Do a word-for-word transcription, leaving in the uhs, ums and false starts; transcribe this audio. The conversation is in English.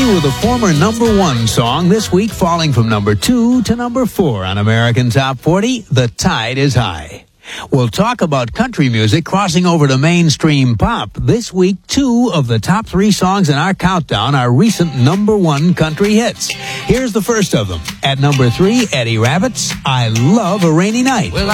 country with a former number one song this week, falling from number two to number four on American Top forty. The Tide is High. We'll talk about country music crossing over to mainstream pop. This week, two of the top three songs in our countdown are recent number one country hits. Here's the first of them. At number three, Eddie Rabbitt's I Love a Rainy Night. Well,